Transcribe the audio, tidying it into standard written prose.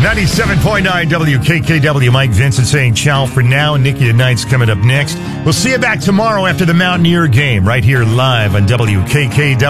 97.9 WKKW. Mike Vincent saying ciao for now. Nikki Tonight's coming up next. We'll see you back tomorrow after the Mountaineer game right here live on WKKW.